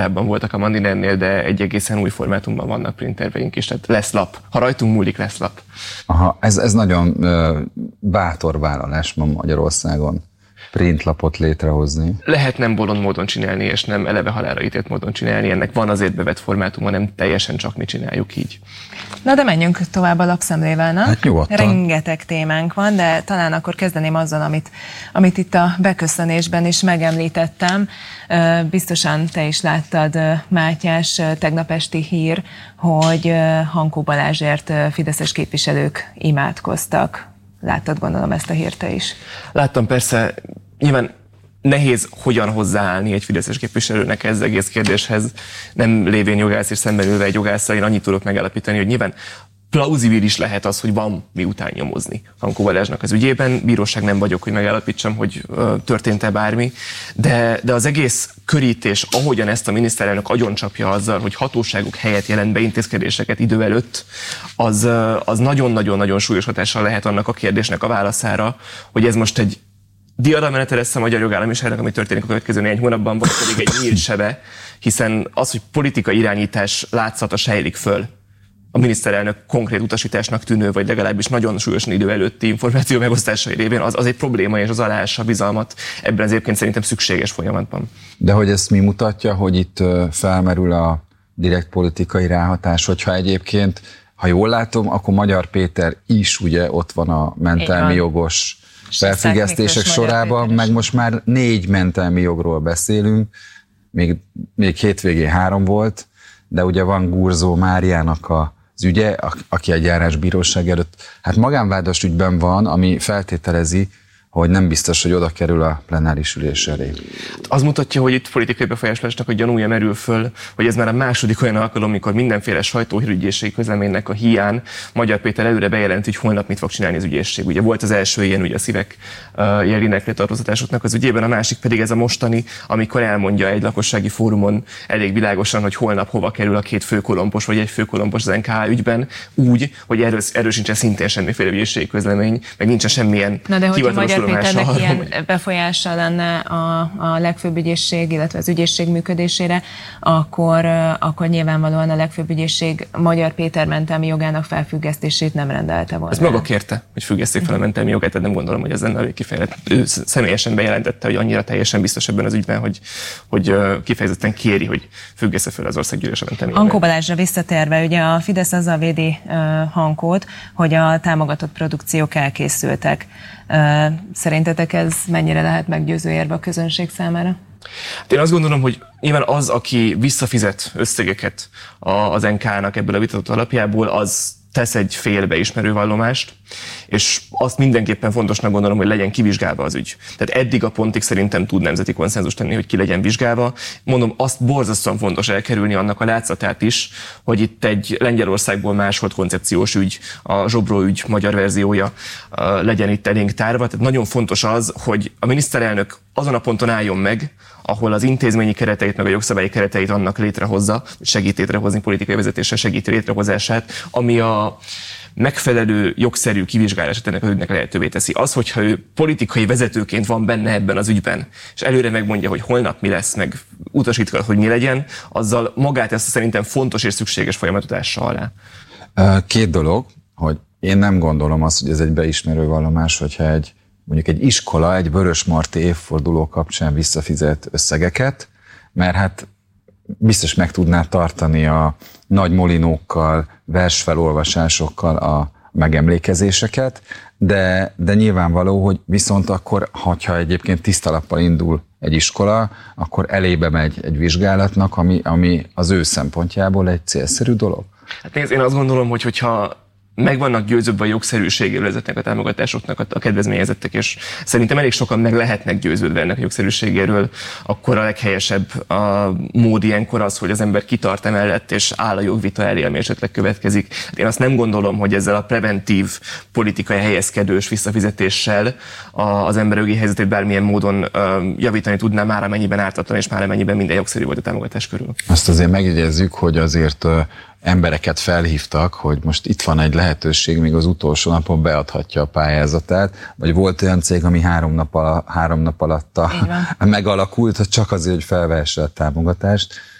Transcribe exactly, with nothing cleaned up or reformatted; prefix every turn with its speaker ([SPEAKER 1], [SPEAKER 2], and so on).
[SPEAKER 1] korábban voltak a Mandinernél, de egy egészen új formátumban vannak printerveink is, tehát lesz lap. Ha rajtunk múlik, lesz lap.
[SPEAKER 2] Aha, ez, ez nagyon uh, bátor vállalás ma Magyarországon, printlapot létrehozni.
[SPEAKER 1] Lehet nem bolond módon csinálni, és nem eleve halálra ítélt módon csinálni. Ennek van azért bevett formátuma, nem teljesen csak mi csináljuk így.
[SPEAKER 3] Na de menjünk tovább a lapszemlével, na?
[SPEAKER 2] Hát nyugodtan.
[SPEAKER 3] Rengeteg témánk van, de talán akkor kezdeném azzal, amit, amit itt a beköszönésben is megemlítettem. Biztosan te is láttad, Mátyás, tegnap esti hír, hogy Hankó Balázsért fideszes képviselők imádkoztak. Láttad, gondolom, ezt a hírt te is.
[SPEAKER 1] Láttam, persze. Nyilván nehéz hogyan hozzáállni egy fideszes képviselőnek ez egész kérdéshez. Nem lévén jogász és szemben ülve egy jogásszal, én annyit tudok megállapítani, hogy nyilván plauzibilis lehet az, hogy van miután nyomozni Hankó Balázsnak az ügyében. Bíróság nem vagyok, hogy megállapítsam, hogy uh, történt-e bármi, de, de az egész körítés, ahogyan ezt a miniszterelnök agyoncsapja azzal, hogy hatóságok helyett jelent be intézkedéseket idő előtt, az, uh, az nagyon-nagyon-nagyon súlyos hatással lehet annak a kérdésnek a válaszára, hogy ez most egy diadalmenete lesz a magyar jogállamiságnak, ami történik a következő néhány hónapban, vagy pedig egy nyílt sebe, hiszen az, hogy politikai irányítás látszata sejlik föl a miniszterelnök konkrét utasításnak tűnő, vagy legalábbis nagyon súlyosan idő előtti információ megosztásai révén, az, az egy probléma, és az aláássa a bizalmat ebben az egyébként szerintem szükséges folyamatban.
[SPEAKER 2] De hogy ezt mi mutatja, hogy itt felmerül a direkt politikai ráhatás, hogyha egyébként, ha jól látom, akkor Magyar Péter is ugye ott van a mentelmi jogos felfüggesztések sorában, meg most már négy mentelmi jogról beszélünk, még, még hétvégén három volt, de ugye van Gurzó Máriának az ügye, aki egy járásbíróság előtt, hát magánvádas ügyben van, ami feltételezi, hogy nem biztos, hogy oda kerül a plenáris ülés elé.
[SPEAKER 1] Az mutatja, hogy itt politikai befolyásolásnak a gyanúja merül föl, hogy ez már a második olyan alkalom, amikor mindenféle sajtóhírügyészségi közleménynek a hiány Magyar Péter előre bejelent, hogy holnap mit fog csinálni az ügyészség. Ugye volt az első ilyen, ugye a szívek uh, jelinek letartóztatásoknak az ügyében, a másik pedig ez a mostani, amikor elmondja egy lakossági fórumon elég világosan, hogy holnap hova kerül a két főkolompos, vagy egy főkolompos az en ká há ügyben, úgy, hogy erről, erről sincsen szintén semmiféle ügyészségi közlemény, meg nincsen semmilyen hivatalos
[SPEAKER 3] Péternek ilyen befolyása lenne a, a legfőbb ügyészség, illetve az ügyészség működésére, akkor, akkor nyilvánvalóan a legfőbb ügyészség Magyar Péter mentelmi jogának felfüggesztését nem rendelte volna.
[SPEAKER 1] Ez maga kérte, hogy függesszék fel a mentelmi jogát, tehát nem gondolom, hogy ez lenne a kifejezett. Ő személyesen bejelentette, hogy annyira teljesen biztos ebben az ügyben, hogy, hogy kifejezetten kéri, hogy függesse fel az országgyűlés a mentelmi jogát.
[SPEAKER 3] Hankó Balázsra visszatérve, ugye a Fidesz azzal védi uh, Hankót, hogy a támogatott produkciók elkészültek. Uh, szerintetek ez mennyire lehet meggyőző érve a közönség számára?
[SPEAKER 1] Hát én azt gondolom, hogy nyilván az, aki visszafizet összegeket az en ká há-nak ebből a vitatott alapjából, az tesz egy félbeismerő vallomást, és azt mindenképpen fontosnak gondolom, hogy legyen kivizsgálva az ügy. Tehát eddig a pontig szerintem tud nemzeti konszenzus tenni, hogy ki legyen vizsgálva. Mondom, azt borzasztóan fontos elkerülni annak a látszatát is, hogy itt egy Lengyelországból másolt koncepciós ügy, a Zsobró ügy magyar verziója legyen itt elénk tárva. Tehát nagyon fontos az, hogy a miniszterelnök azon a ponton álljon meg, ahol az intézményi kereteit, meg a jogszabályi kereteit annak létrehozza, segít létrehozni politikai vezetéssel segíti létrehozását, ami a megfelelő jogszerű kivizsgálását ennek az ügynek lehetővé teszi. Az, hogyha ő politikai vezetőként van benne ebben az ügyben, és előre megmondja, hogy holnap mi lesz, meg utasítgat, hogy mi legyen, azzal magát ezt szerintem fontos és szükséges folyamatot ássa alá.
[SPEAKER 2] Két dolog, hogy én nem gondolom azt, hogy ez egy beismerő vallomás, hogyha egy mondjuk egy iskola egy Vörösmarty évforduló kapcsán visszafizet összegeket, mert hát biztos meg tudná tartani a nagy molinókkal, versfelolvasásokkal a megemlékezéseket, de, de nyilvánvaló, hogy viszont akkor, ha egyébként tiszta lappal indul egy iskola, akkor elébe megy egy vizsgálatnak, ami, ami az ő szempontjából egy célszerű dolog.
[SPEAKER 1] Hát nézd, én azt gondolom, hogy hogyha meg vannak győződve a jogszerűségéről ezeknek a támogatásoknak a kedvezményezettek, és szerintem elég sokan meg lehetnek győződve ennek a jogszerűségéről, akkor a leghelyesebb a mód ilyenkor az, hogy az ember kitart emellett, és áll a jogvita elé, ami esetleg következik. Én azt nem gondolom, hogy ezzel a preventív politikai helyezkedős visszafizetéssel az ember jogi helyzetét bármilyen módon javítani tudná, már amennyiben ártatlan, és már amennyiben minden jogszerű volt a támogatás körül.
[SPEAKER 2] Azt azért megjegyezzük, hogy azért embereket felhívtak, hogy most itt van egy lehetőség, még az utolsó napon beadhatja a pályázatát, vagy volt olyan cég, ami három nap, ala, három nap alatt megalakult, csak azért, hogy felvehesse a támogatást.